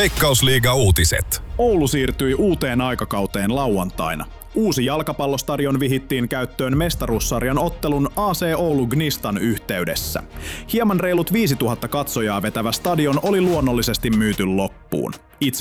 Veikkausliiga-uutiset. Oulu siirtyi uuteen aikakauteen lauantaina. Uusi jalkapallostadion vihittiin käyttöön mestaruussarjan ottelun AC Oulu Gnistan yhteydessä. Hieman reilut 5000 katsojaa vetävä stadion oli luonnollisesti myyty loppuun. Itse